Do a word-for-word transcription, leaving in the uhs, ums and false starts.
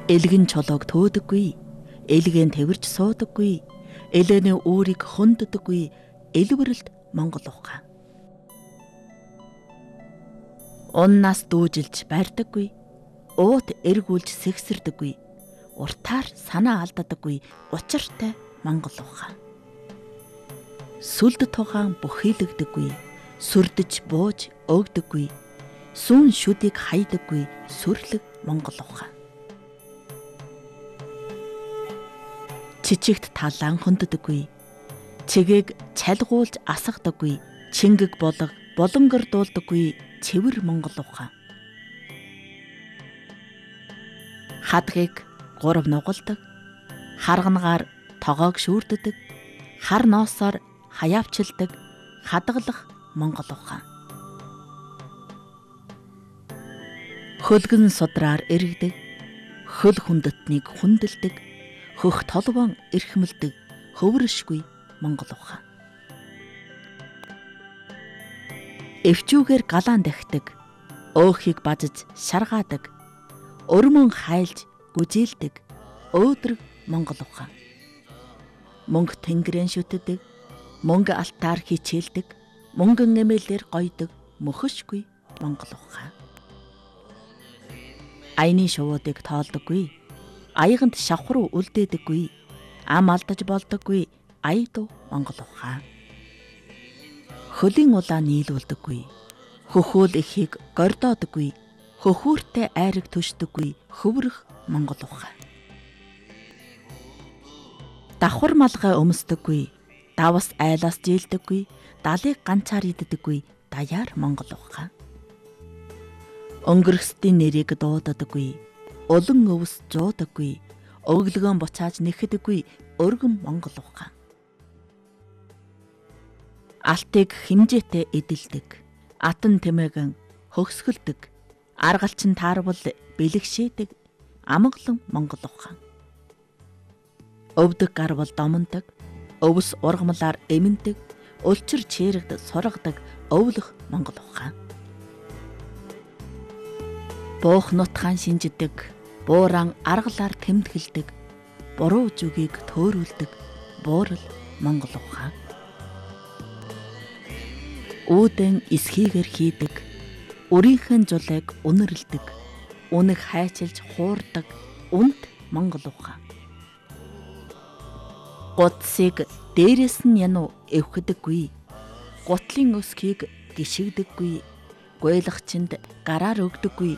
Элгэн чулууг төөдөггүй, элгэн тэрвэрч суудаггүй, элэний өөрийг хөнддөггүй, элвэрлд Монгол ухаан. Уннаас дүүжилж барьдаггүй, уут эргүүлж сэгсэрдэггүй, уртаар санаа алддаггүй, учиртай Монгол ухаан. Сүлд тугаан бүхийлэгдэггүй, сүрдэж бууж өгдөггүй, сүүн шүдийг хайдаггүй, сүрлэг Монгол ухаан. Чичигт талаан хөнддөггүй, чигийг чалгуулж асгадаггүй, чингэг болго болонгордуулдаггүй, цэвэр Монгол ухаан. Хадгийг гурав нугалдаг, харганагаар тоогоог шүүрддэг, хар ноосоор хаяавчилдаг, хадгалах Монгол ухаан. Хөлгөн судраар эргдэг, хөл хүндэтнийг хүндэлдэг, хөх толгоон эрхмэлдэг, хөврөшгүй Монгол ухаан. Эвчүүгээр галаан дахидаг, өөхийг бажиж шаргаадаг, өрмөн хайлж гүжээлдэг, өөдрөг Монгол ухаан. Мөнгө тэнгэрэн шүтдэг, мөнгө алтаар хичээлдэг, мөнгөн эмээлээр гойдог, мөхөшгүй Монгол ухаан. Айны шувуудыг тоолдоггүй, аяганд шавхруу үлдээдэггүй, ам алдаж болдоггүй, аяду Монгол ухаан. Хөлийн улаан нийлүүлдэггүй, хөхөөл ихийг гордоодоггүй, хөхүүртэй айраг төшдөггүй, хөврөх Монгол ухаан. Давхар малгай өмсдөггүй, давас айлаас жийлдэггүй, далыг ганцаар иддэггүй, даяар Монгол ухаан. Өнгөрөсдийн нэрийг дуудадаггүй, улан өвс жуудаггүй, өглөгөн буцааж нэхэдэггүй, өргөн Монгол ухаан. Алтыг хэмжээтэй эдэлдэг, атан тэмээгэн хөгсгөлдөг, аргалчин таарвал бэлэгшээдэг, амгалан Монгол ухаан. Өвдөг гарвал домондог, өвс ургамлаар эмэндэг, өлчир чээрэгд сургадаг, өвлөх Монгол ухаан. Буух нутгаан шинждэг, бууран аргалаар тэмдэглэдэг, буруу зүгийг төөрүүлдэг, буурал Монгол ухаан. Үүдэн эсхийгээр хийдэг, өрийнхэн жулайг үнэрлдэг, үнэг хайчилж хуурдаг, үнд Монгол ухаан. Гутсыг дээрээс нь януу эвхдэггүй, гутлын өсхийг гიშгдэггүй, гуйлагчинд гараар өгдөггүй,